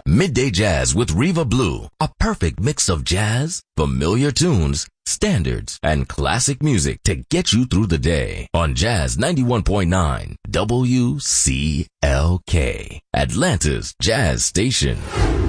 Midday Jazz with Reva Blue. A perfect mix of jazz, familiar tunes, standards, and classic music to get you through the day. On Jazz 91.9 WCLK, Atlanta's Jazz Station.